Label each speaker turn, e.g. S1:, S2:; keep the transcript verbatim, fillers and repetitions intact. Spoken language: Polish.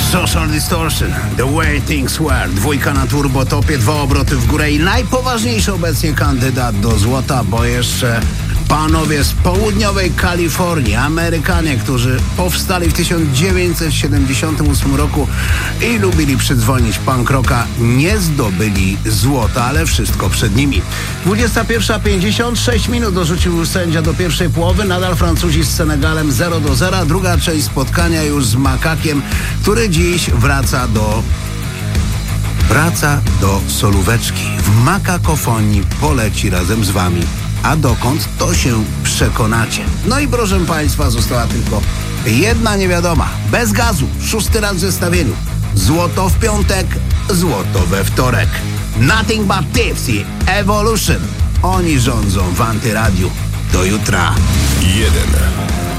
S1: Social Distortion, The Way Things Were, dwójka na turbotopie, dwa obroty w górę i najpoważniejszy obecnie kandydat do złota, bo jeszcze panowie z południowej Kalifornii, Amerykanie, którzy powstali w tysiąc dziewięćset siedemdziesiątym ósmym roku i lubili przydzwonić punk rocka, nie zdobyli złota, ale wszystko przed nimi. dwudziesta pierwsza pięćdziesiąt sześć minut dorzucił sędzia do pierwszej połowy, nadal Francuzi z Senegalem zero do zera, druga część spotkania już z Makakiem, który dziś wraca do wraca do solóweczki. W makakofonii poleci razem z wami. A dokąd, to się przekonacie. No i proszę państwa, została tylko jedna niewiadoma. Bez gazu, szósty raz w zestawieniu. Złoto w piątek, złoto we wtorek. Nothing but Thieves i Evolution. Oni rządzą w Antyradiu. Do jutra.
S2: Jeden.